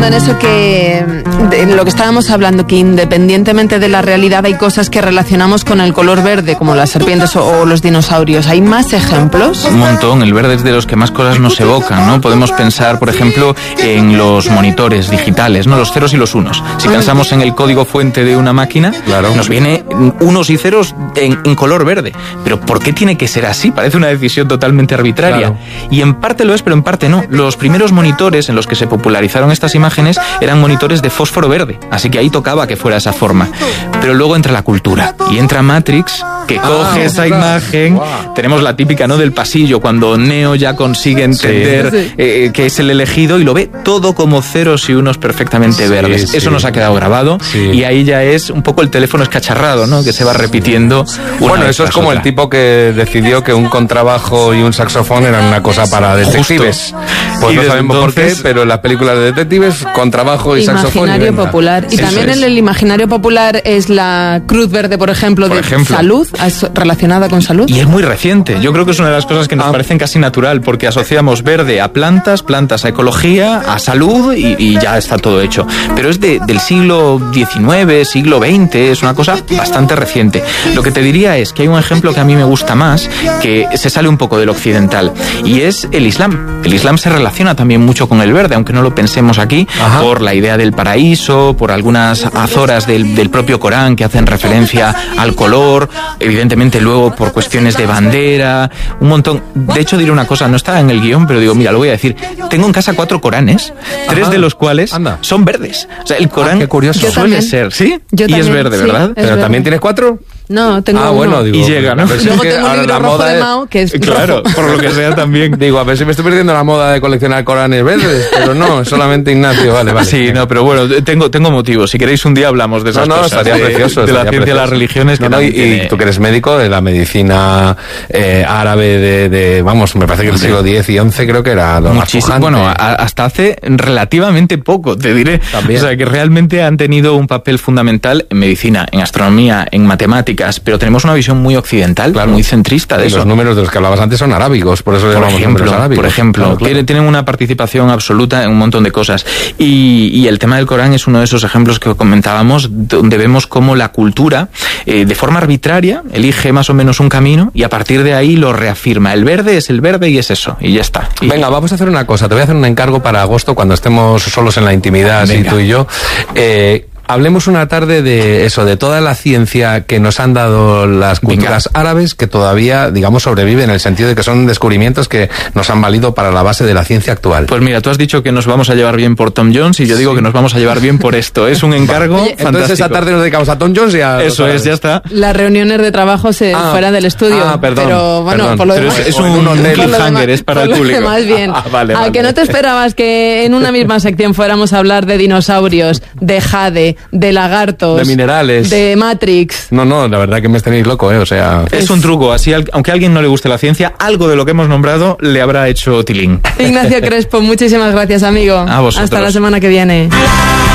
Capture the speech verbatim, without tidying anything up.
En eso que, de lo que estábamos hablando, que independientemente de la realidad hay cosas que relacionamos con el color verde, como las serpientes o, o los dinosaurios. ¿Hay más ejemplos? Un montón, el verde es de los que más cosas nos evocan, ¿no? Podemos pensar, por ejemplo, en los monitores digitales, ¿no? Los ceros y los unos. Si pensamos en el código fuente de una máquina, claro, nos viene unos y ceros en, en color verde. Pero ¿por qué tiene que ser así? Parece una decisión totalmente arbitraria. Claro. Y en parte lo es, pero en parte no. Los primeros monitores en los que se popularizaron estas imágenes eran monitores de fósforo verde, así que ahí tocaba que fuera esa forma. Pero luego entra la cultura y entra Matrix, que coge ah, esa imagen. Wow. Tenemos la típica, ¿no?, del pasillo, cuando Neo ya consigue entender sí. eh, que es el elegido y lo ve todo como ceros y unos perfectamente sí, verdes. Sí. Eso nos ha quedado grabado sí. y ahí ya es un poco el teléfono escacharrado, ¿no?, que se va repitiendo. Bueno, eso es como otra. El tipo que decidió que un contrabajo y un saxofón eran una cosa para detectives. Justo. Pues y no sabemos entonces, por qué, pero en las películas de detectives, contrabajo y saxofón. Imaginario popular. Y eso también es. En el imaginario popular es la Cruz Verde, por ejemplo, por de ejemplo. Salud, relacionada con salud. Y es muy reciente. Yo creo que es una de las cosas que nos ah. parecen casi natural, porque asociamos verde a plantas, plantas a ecología, a salud y, y ya está todo hecho. Pero es de, del siglo diecinueve, siglo veinte, es una cosa bastante reciente. Lo que te diría es que hay un ejemplo que a mí me gusta más, que se sale un poco del occidental, y es el Islam. El Islam se relaciona también mucho con el verde, aunque no lo pensemos aquí, Ajá. por la idea del paraíso, por algunas azoras del, del propio Corán que hacen referencia al color, evidentemente luego por cuestiones de bandera, un montón. De hecho, diré una cosa, no está en el guión, pero digo, mira, lo voy a decir. Tengo en casa cuatro Coranes, tres Ajá. de los cuales Anda. son verdes. O sea, el Corán, ah, qué curioso, Yo suele también. ser, ¿sí? Yo y también, es verde, sí, ¿verdad? Es ¿Pero verde. también tienes cuatro? No, tengo ah, uno. bueno, digo, y llega, ¿no? Luego es que tengo un libro rojo de Mao, que es claro, rojo. por lo que sea también. Digo, a ver si me estoy perdiendo la moda de coleccionar Coranes verdes, pero no, solamente Ignacio, vale, vale. Sí, no, pero bueno, tengo, tengo motivos. Si queréis un día hablamos de esas no, no, cosas. Estaría de, precioso. De estaría la ciencia precioso. de las religiones. Que no, no, y, tiene... y tú que eres médico, de la medicina eh, árabe de, de, vamos, me parece que el sí. siglo diez y once creo que era lo muchísimo. más Bueno, a, hasta hace relativamente poco, te diré. También. O sea, que realmente han tenido un papel fundamental en medicina, en astronomía, en matemáticas, pero tenemos una visión muy occidental, claro. muy centrista de y eso. Los números de los que hablabas antes son arábigos, por eso le llamamos números arábigos. Por ejemplo, claro, claro. tienen una participación absoluta en un montón de cosas. Y, y el tema del Corán es uno de esos ejemplos que comentábamos, donde vemos cómo la cultura, eh, de forma arbitraria, elige más o menos un camino y a partir de ahí lo reafirma. El verde es el verde y es eso, y ya está. Y... Venga, vamos a hacer una cosa. Te voy a hacer un encargo para agosto, cuando estemos solos en la intimidad, así tú y yo. Eh... Hablemos una tarde de eso, de toda la ciencia que nos han dado las culturas Venga. árabes, que todavía, digamos, sobreviven, en el sentido de que son descubrimientos que nos han valido para la base de la ciencia actual. Pues mira, tú has dicho que nos vamos a llevar bien por Tom Jones y yo digo sí. que nos vamos a llevar bien por esto. Es un encargo Oye, fantástico. Entonces esa tarde nos dedicamos a Tom Jones y a... Eso es, ya está. Las reuniones de trabajo se ah, fuera del estudio. Ah, perdón. Pero bueno, perdón. por lo pero demás... Es, es un, un cliffhanger, es para el público. Más bien. Ah, vale, ¿A vale. que no te esperabas que en una misma sección fuéramos a hablar de dinosaurios, de jade, de lagartos, de minerales, de Matrix? No, no, la verdad que me tenéis loco, ¿eh? O sea... Es un truco, así aunque a alguien no le guste la ciencia, algo de lo que hemos nombrado le habrá hecho tilín. Ignacio Crespo, muchísimas gracias, amigo. A vosotros. Hasta la semana que viene.